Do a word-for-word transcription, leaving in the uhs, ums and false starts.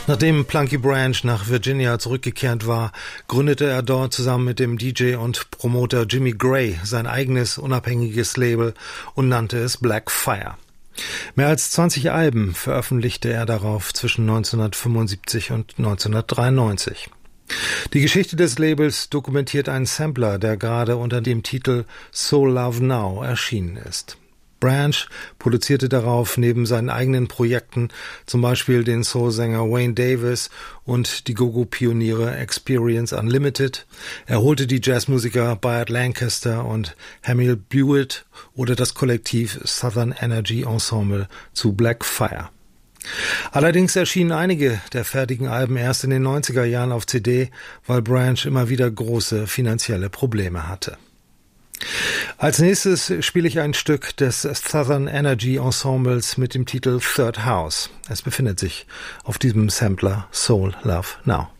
Nachdem Plunky Branch nach Virginia zurückgekehrt war, gründete er dort zusammen mit dem D J und Promoter Jimmy Gray sein eigenes unabhängiges Label und nannte es Black Fire. Mehr als zwanzig Alben veröffentlichte er darauf zwischen neunzehnhundertfünfundsiebzig und neunzehnhundertdreiundneunzig. Die Geschichte des Labels dokumentiert ein Sampler, der gerade unter dem Titel Soul Love Now erschienen ist. Branch produzierte darauf neben seinen eigenen Projekten zum Beispiel den Soul-Sänger Wayne Davis und die Go-Go-Pioniere Experience Unlimited. Er holte die Jazzmusiker Burt Lancaster und Hamill Blewett oder das Kollektiv Southern Energy Ensemble zu Black Fire. Allerdings erschienen einige der fertigen Alben erst in den neunziger Jahren auf C D, weil Branch immer wieder große finanzielle Probleme hatte. Als nächstes spiele ich ein Stück des Southern Energy Ensembles mit dem Titel Third House. Es befindet sich auf diesem Sampler Soul Love Now.